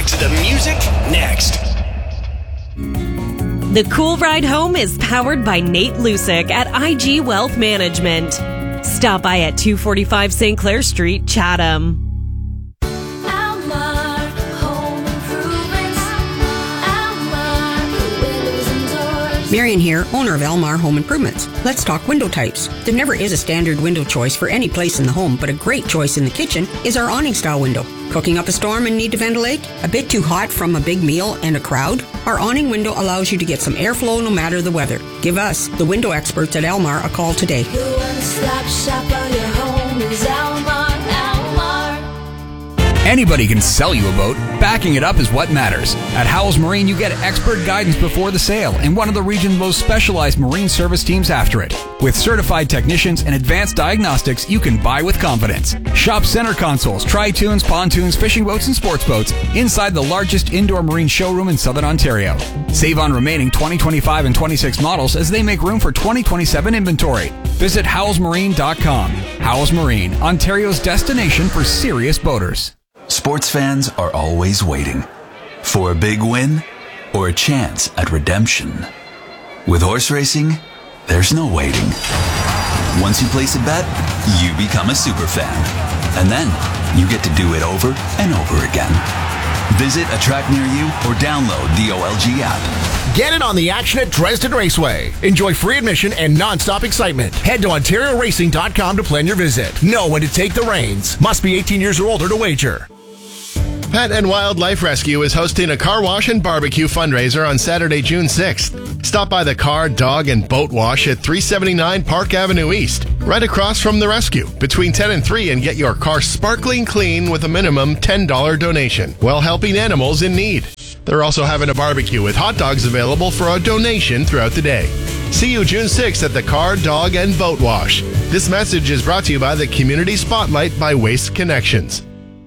Back to the music next. The Cool Ride Home is powered by Nate Lusick at IG Wealth Management. Stop by at 245 St. Clair Street, Chatham. Marion here, owner of Elmar Home Improvements. Let's talk window types. There never is a standard window choice for any place in the home, but a great choice in the kitchen is our awning style window. Cooking up a storm and need to ventilate? A bit too hot from a big meal and a crowd? Our awning window allows you to get some airflow no matter the weather. Give us, the window experts at Elmar, a call today. The one-stop shop of your home is Elmar. Anybody can sell you a boat. Backing it up is what matters. At Howells Marine, you get expert guidance before the sale and one of the region's most specialized marine service teams after it. With certified technicians and advanced diagnostics, you can buy with confidence. Shop center consoles, tri-tunes, pontoons, fishing boats, and sports boats inside the largest indoor marine showroom in Southern Ontario. Save on remaining 2025 and 26 models as they make room for 2027 inventory. Visit howellsmarine.com. Howells Marine, Ontario's destination for serious boaters. Sports fans are always waiting for a big win or a chance at redemption. With horse racing, there's no waiting. Once you place a bet, you become a super fan. And then you get to do it over and over again. Visit a track near you or download the OLG app. Get in on the action at Dresden Raceway. Enjoy free admission and non-stop excitement. Head to OntarioRacing.com to plan your visit. Know when to take the reins. Must be 18 years or older to wager. Pet and Wildlife Rescue is hosting a car wash and barbecue fundraiser on Saturday, June 6th. Stop by the Car, Dog, and Boat Wash at 379 Park Avenue East, right across from the rescue, between 10 and 3, and get your car sparkling clean with a minimum $10 donation while helping animals in need. They're also having a barbecue with hot dogs available for a donation throughout the day. See you June 6th at the Car, Dog, and Boat Wash. This message is brought to you by the Community Spotlight by Waste Connections.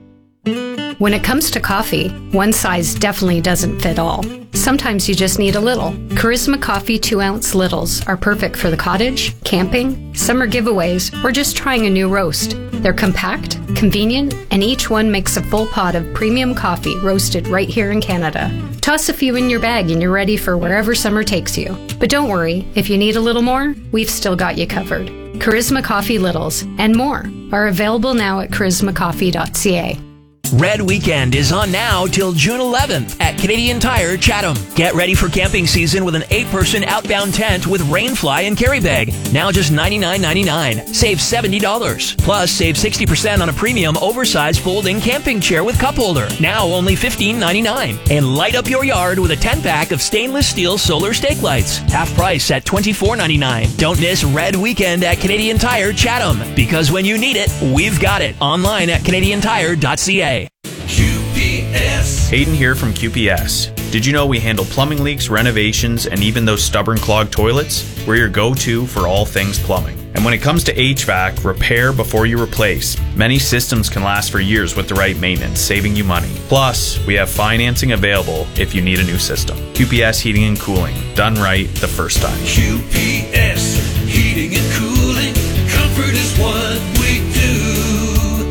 When it comes to coffee, one size definitely doesn't fit all. Sometimes you just need a little. Charisma Coffee 2-ounce littles are perfect for the cottage, camping, summer giveaways, or just trying a new roast. They're compact, convenient, and each one makes a full pot of premium coffee roasted right here in Canada. Toss a few in your bag and you're ready for wherever summer takes you. But don't worry, if you need a little more, we've still got you covered. Charisma Coffee Littles and more are available now at charismacoffee.ca. Red Weekend is on now till June 11th at Canadian Tire, Chatham. Get ready for camping season with an 8-person outbound tent with rainfly and carry bag. Now just $99.99. Save $70. Plus, save 60% on a premium oversized folding camping chair with cup holder. Now only $15.99. And light up your yard with a 10-pack of stainless steel solar stake lights. Half price at $24.99. Don't miss Red Weekend at Canadian Tire, Chatham. Because when you need it, we've got it. Online at CanadianTire.ca. QPS. Hayden here from QPS. Did you know we handle plumbing leaks, renovations, and even those stubborn clogged toilets? We're your go-to for all things plumbing. And when it comes to HVAC, repair before you replace. Many systems can last for years with the right maintenance, saving you money. Plus, we have financing available if you need a new system. QPS Heating and Cooling. Done right the first time. QPS Heating and Cooling. Comfort is what we do.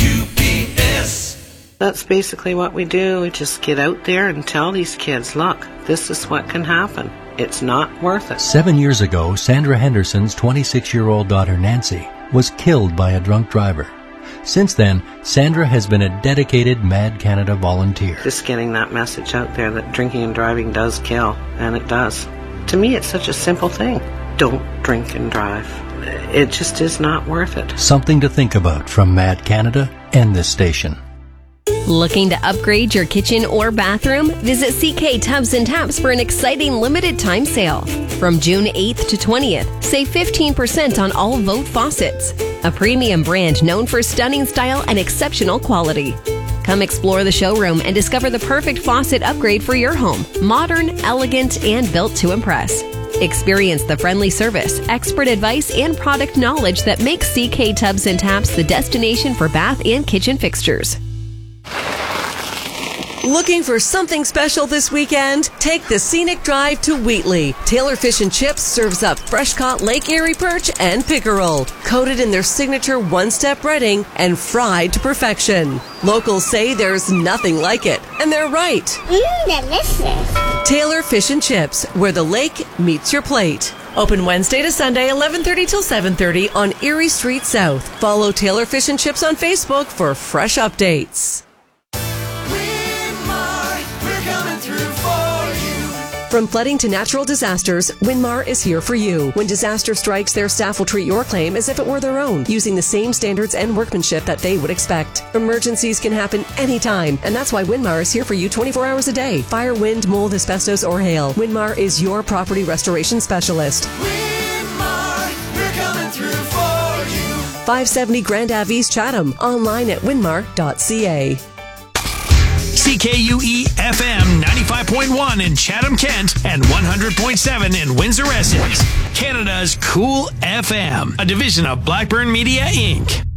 QPS. That's basically what we do. We just get out there and tell these kids, look, this is what can happen. It's not worth it. 7 years ago, Sandra Henderson's 26-year-old daughter Nancy was killed by a drunk driver. Since then, Sandra has been a dedicated Mad Canada volunteer. Just getting that message out there that drinking and driving does kill, and it does. To me, it's such a simple thing. Don't drink and drive. It just is not worth it. Something to think about from Mad Canada and this station. Looking to upgrade your kitchen or bathroom? Visit CK Tubs and Taps for an exciting limited time sale. From June 8th to 20th, save 15% on all Vote faucets, a premium brand known for stunning style and exceptional quality. Come explore the showroom and discover the perfect faucet upgrade for your home. Modern, elegant, and built to impress. Experience the friendly service, expert advice, and product knowledge that makes CK Tubs and Taps the destination for bath and kitchen fixtures. Looking for something special this weekend? Take the scenic drive to Wheatley. Taylor Fish and Chips serves up fresh-caught Lake Erie perch and pickerel, coated in their signature one-step breading and fried to perfection. Locals say there's nothing like it, and they're right. Delicious. Taylor Fish and Chips, where the lake meets your plate. Open Wednesday to Sunday, 11:30 till 7:30 on Erie Street South. Follow Taylor Fish and Chips on Facebook for fresh updates. From flooding to natural disasters, Winmar is here for you. When disaster strikes, their staff will treat your claim as if it were their own, using the same standards and workmanship that they would expect. Emergencies can happen anytime, and that's why Winmar is here for you 24 hours a day. Fire, wind, mold, asbestos, or hail. Winmar is your property restoration specialist. Winmar, we're coming through for you. 570 Grand Ave East Chatham. Online at winmar.ca. CKUE FM 95.1 in Chatham, Kent, and 100.7 in Windsor, Essex. Canada's Cool FM, a division of Blackburn Media, Inc.